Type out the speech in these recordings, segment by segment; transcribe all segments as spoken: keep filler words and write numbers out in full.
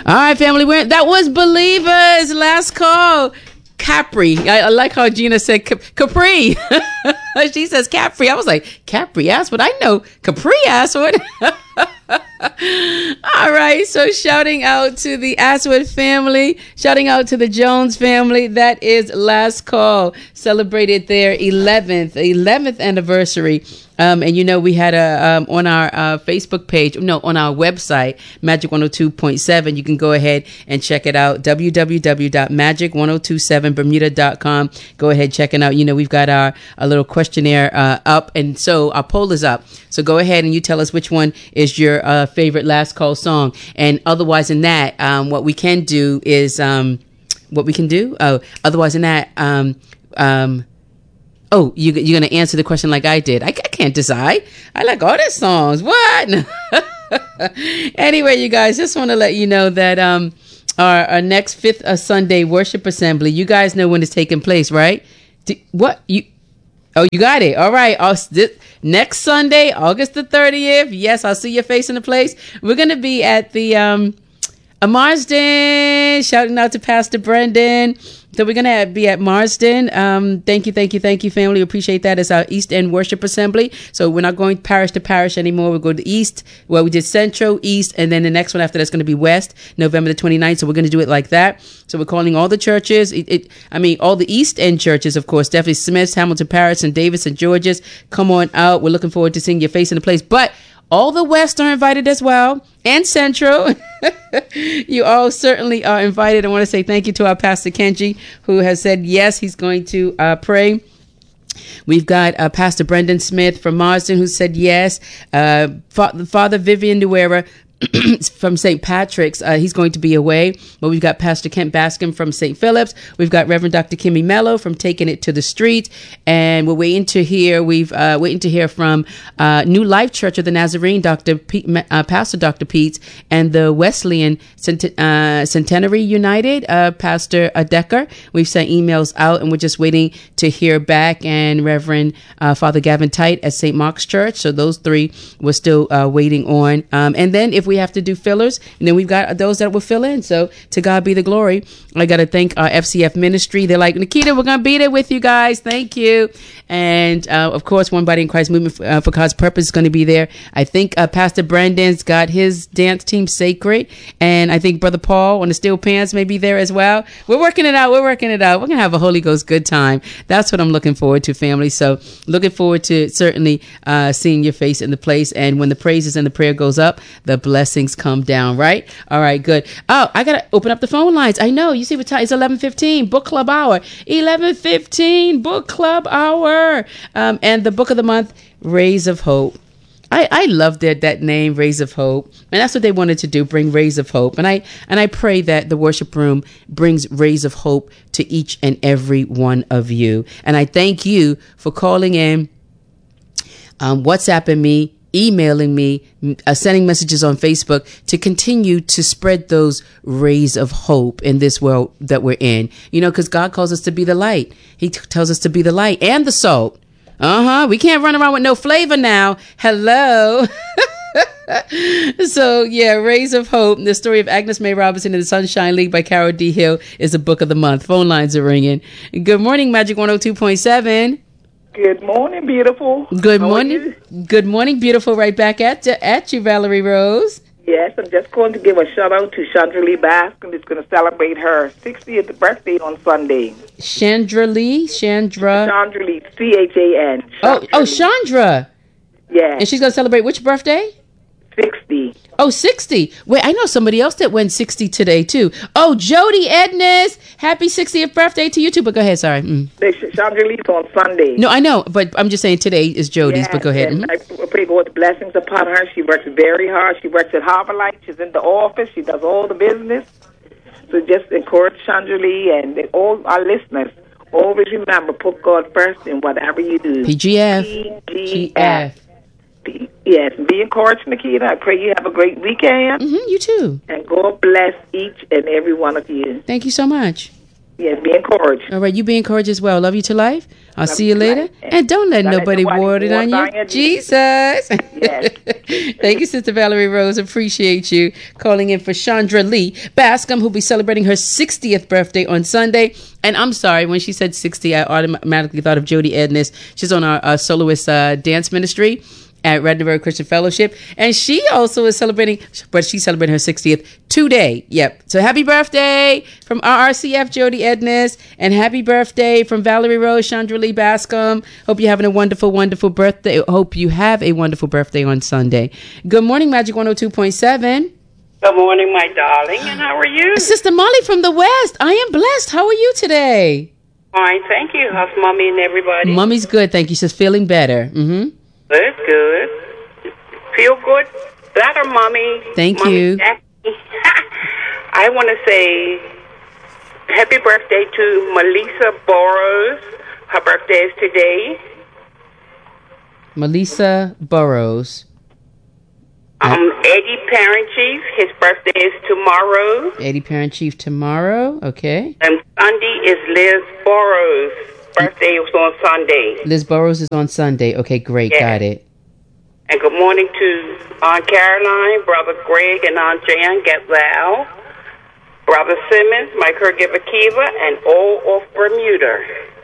All right, family. We're, that was Believers. Last call. Capri. I, I like how Gina said Cap- Capri. She says Capri. I was like, Capri Asswood. I know Capri Asswood. All right. So shouting out to the Asswood family, shouting out to the Jones family. That is Last Call. Celebrated their eleventh, eleventh anniversary. Um, and you know, we had a, um, on our, uh, Facebook page, no, on our website, Magic one oh two point seven. You can go ahead and check it out. w w w dot magic ten twenty-seven bermuda dot com. Go ahead, check it out. You know, we've got our, a little questionnaire, uh, up. And so our poll is up. So go ahead and you tell us which one is your, uh, favorite Last Call song. And otherwise than that, um, what we can do is, um, what we can do. Oh, otherwise than that, um, um, Oh, you, you're going to answer the question like I did. I, I can't decide. I like all their songs. What? Anyway, you guys, just want to let you know that um, our, our next fifth uh, Sunday worship assembly, you guys know when it's taking place, right? Do, what? you? Oh, you got it. All right. I'll, this, next Sunday, August the thirtieth. Yes, I'll see your face in the place. We're going to be at the um, Marsden. Shouting out to Pastor Brendan. So we're going to be at Marsden. Um, thank you, thank you, thank you, family. Appreciate that. It's our East End Worship Assembly. So we're not going parish to parish anymore. We'll go to East. Well, we did Central, East, and then the next one after that's going to be West, November the twenty-ninth. So we're going to do it like that. So we're calling all the churches. It, it, I mean, all the East End churches, of course. Definitely Smiths, Hamilton Parish, and Davis and Georges. Come on out. We're looking forward to seeing your face in the place. But all the West are invited as well, and Central. You all certainly are invited. I want to say thank you to our Pastor Kenji, who has said yes, he's going to uh, pray. We've got uh, Pastor Brendan Smith from Marsden, who said yes. Uh, Fa- Father Vivian Nuera from Saint Patrick's, uh, he's going to be away. But we've got Pastor Kent Bascom from Saint Philip's. We've got Reverend Doctor Kimmy Mello from Taking It to the Street, and we're waiting to hear. We've uh, waiting to hear from uh, New Life Church of the Nazarene, Doctor P- uh, Pastor Doctor Peets, and the Wesleyan Cent- uh, Centenary United, uh, Pastor Decker. We've sent emails out, and we're just waiting to hear back. And Reverend uh, Father Gavin Tite at Saint Mark's Church. So those three we're still uh, waiting on. Um, and then if we have to do fillers, and then we've got those that will fill in. So to God be the glory. I got to thank our F C F ministry. They're like, Nikita, we're going to be there with you guys. Thank you. And uh, of course, One Body in Christ Movement for, uh, for God's Purpose is going to be there. I think uh, Pastor Brandon's got his dance team Sacred. And I think Brother Paul on the Steel Pants may be there as well. We're working it out. We're working it out. We're going to have a Holy Ghost good time. That's what I'm looking forward to, family. So looking forward to certainly uh, seeing your face in the place. And when the praises and the prayer goes up, the blessings come down, right? All right, good. Oh, I got to open up the phone lines. I know. You see what time? It's eleven fifteen, book club hour. eleven fifteen, book club hour. Um, and the book of the month, Rays of Hope. I, I love that that name, Rays of Hope. And that's what they wanted to do, bring Rays of Hope. And I and I pray that the worship room brings Rays of Hope to each and every one of you. And I thank you for calling in, um, WhatsApping me, emailing me, uh, sending messages on Facebook to continue to spread those rays of hope in this world that we're in. You know, because God calls us to be the light. He t- tells us to be the light and the salt. Uh-huh. We can't run around with no flavor now. Hello. So, yeah, Rays of Hope, the story of Agnes May Robinson and the Sunshine League by Carol D. Hill is the book of the month. Phone lines are ringing. Good morning, Magic one oh two point seven. Good morning, beautiful. Good How morning. Good morning, beautiful. Right back at you, at you, Valerie Rose. Yes, I'm just going to give a shout out to Chandra Lee Baskin, who's going to celebrate her sixtieth birthday on Sunday. Chandra Lee, Chandra. Chandra Lee, C H A N. Oh, oh, Chandra. Yeah. And she's going to celebrate which birthday? sixty. Oh, sixty. Wait, I know somebody else that went sixty today, too. Oh, Jody Edness. Happy sixtieth birthday to you, too. But go ahead, sorry. Mm. Chandra Lee's on Sunday. No, I know, but I'm just saying today is Jody's, yes, but go ahead. Mm-hmm. I pray God's blessings upon her. She works very hard. She works at Harbor Light. She's in the office. She does all the business. So just encourage Chandra Lee and all our listeners. Always remember, put God first in whatever you do. P G F. P G F. Yes, be encouraged, Nikita. I pray you have a great weekend. Mm-hmm, you too. And God bless each and every one of you. Thank you so much. Yes, be encouraged. All right, you be encouraged as well. Love you to life. I'll see you later. And don't let nobody water it on you. Jesus. Yes. Thank you, Sister Valerie Rose. Appreciate you calling in for Chandra Lee Bascom, who'll be celebrating her sixtieth birthday on Sunday. And I'm sorry, when she said sixty, I automatically thought of Jody Edness. She's on our, our soloist uh, dance ministry at Reddenberg Christian Fellowship. And she also is celebrating, but she's celebrating her sixtieth today. Yep. So happy birthday from R R C F, Jody Edness. And happy birthday from Valerie Rose, Chandra Lee Bascom. Hope you're having a wonderful, wonderful birthday. Hope you have a wonderful birthday on Sunday. Good morning, Magic one oh two point seven. Good morning, my darling. And how are you? Sister Molly from the West. I am blessed. How are you today? Fine, thank you. How's Mommy and everybody? Mommy's good, thank you. She's feeling better. Mm-hmm. Good, good. Feel good? Better, Mommy. Thank Mommy you. I want to say happy birthday to Melissa Burrows. Her birthday is today. Melissa Burrows. Um, Eddie Parent Chief, his birthday is tomorrow. Eddie Parent Chief tomorrow, okay. And Sunday is Liz Burrows. Birthday is on Sunday. Liz Burrows is on Sunday. Okay, great, yes. Got it. And good morning to Aunt Caroline, Brother Greg, and Aunt Jan, get well. Brother Simmons, Mike Hergiver Kiva, and all of Bermuda.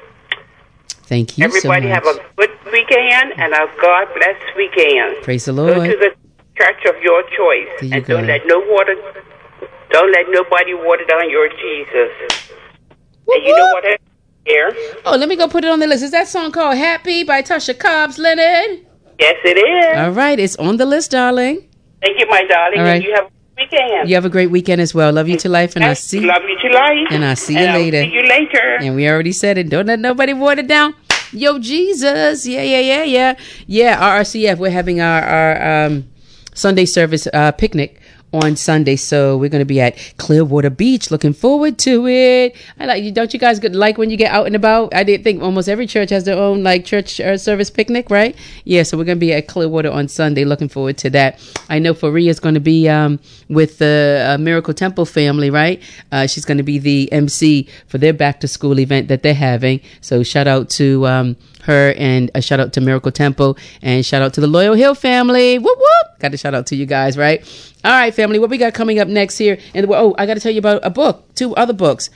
Thank you Everybody so much. Have a good weekend and a God-blessed weekend. Praise the Lord. Go to the church of your choice. And go. Don't let no water, don't let nobody water down your Jesus. Whoop, and you know what? Here. Oh, let me go put it on the list. Is that song called Happy by Tasha Cobbs, Leonard? Yes, it is. All right, it's on the list, darling. Thank you, my darling. All right. And you have a good weekend. You have a great weekend as well. Love you to life, and I'll see. Love you to life. And I'll see you and later. I'll see you later. And we already said it. Don't let nobody water down. Yo, Jesus. Yeah, yeah, yeah, yeah. Yeah, R R C F, we're having our, our um, Sunday service uh, picnic on Sunday, so we're going to be at Clearwater Beach. Looking forward to it. I like you. Don't you guys get, like when you get out and about? I did think almost every church has their own like church uh, service picnic, right? Yeah, so we're going to be at Clearwater on Sunday. Looking forward to that. I know Faria is going to be um, with the uh, Miracle Temple family, right? Uh, she's going to be the M C for their back to school event that they're having. So shout out to um, her, and a shout out to Miracle Temple, and shout out to the Loyal Hill family. Whoop whoop! Got to shout out to you guys, right? All right, family. What we got coming up next here? And oh, I got to tell you about a book, two other books.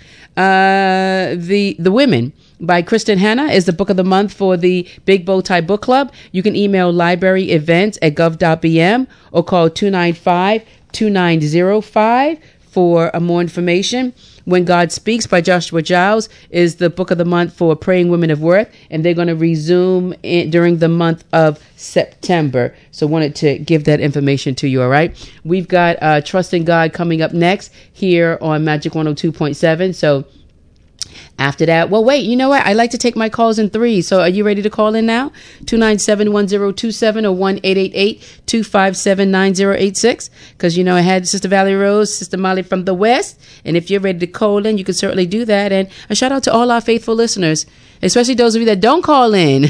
Uh, the The Women by Kristen Hanna is the book of the month for the Big Bow Tie Book Club. You can email library events at gov dot b m or call two nine five, two nine zero five for uh, more information. When God Speaks by Joshua Giles is the book of the month for Praying Women of Worth, and they're going to resume in, during the month of September. So wanted to give that information to you, all right? We've got uh, Trusting God coming up next here on Magic one oh two point seven. So after that, well, wait, you know what? I like to take my calls in threes. So are you ready to call in now? two nine seven, one zero two seven or one eight eight eight, two five seven, nine zero eight six. Because, you know, I had Sister Valerie Rose, Sister Molly from the West. And if you're ready to call in, you can certainly do that. And a shout out to all our faithful listeners, especially those of you that don't call in,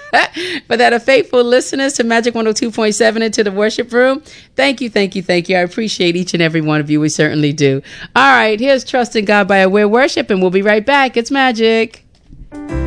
but that are faithful listeners to Magic one oh two point seven and to the worship room. Thank you, thank you, thank you. I appreciate each and every one of you. We certainly do. All right, here's Trusting God by Aware Worship, and we'll be right back. It's Magic.